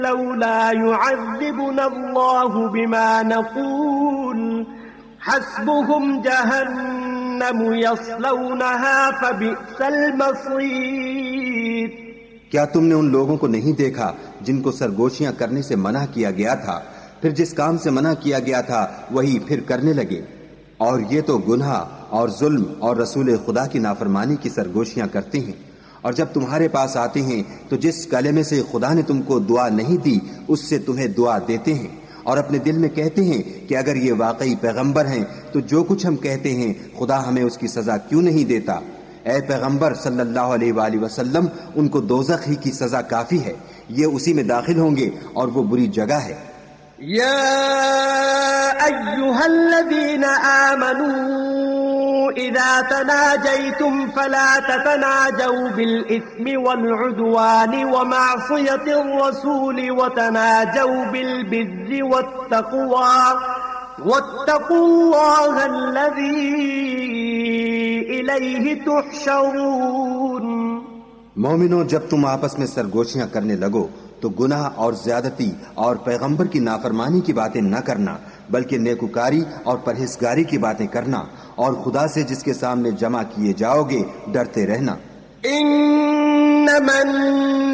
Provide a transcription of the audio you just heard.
لولا يعذبنا الله بما نقول حسبهم جهنم يصلونها فبئس المصير. کیا تم نے ان لوگوں کو نہیں دیکھا جن کو سرگوشیاں کرنے سے منع کیا گیا تھا، پھر جس کام سے منع کیا گیا تھا وہی پھر کرنے لگے؟ اور یہ تو گناہ اور ظلم اور رسول خدا کی نافرمانی کی سرگوشیاں کرتے ہیں. اور جب تمہارے پاس آتے ہیں تو جس کلمے سے خدا نے تم کو دعا نہیں دی اس سے تمہیں دعا دیتے ہیں، اور اپنے دل میں کہتے ہیں کہ اگر یہ واقعی پیغمبر ہیں تو جو کچھ ہم کہتے ہیں خدا ہمیں اس کی سزا کیوں نہیں دیتا؟ اے پیغمبر صلی اللہ علیہ وآلہ وسلم، ان کو دوزخ ہی کی سزا کافی ہے، یہ اسی میں داخل ہوں گے اور وہ بری جگہ ہے. يا أيها الذين آمنوا إذا تناجيتم فلا تتناجوا بالإثم والعدوان ومعصية الرسول وتناجوا بالبر والتقوى واتقوا الله الذي إليه تحشرون. مومنو، جب تم آپس میں سرگوشیاں کرنے لگو تو گناہ اور زیادتی اور پیغمبر کی نافرمانی کی باتیں نہ کرنا، بلکہ نیکوکاری اور پرہیزگاری کی باتیں کرنا، اور خدا سے جس کے سامنے جمع کیے جاؤ گے ڈرتے رہنا.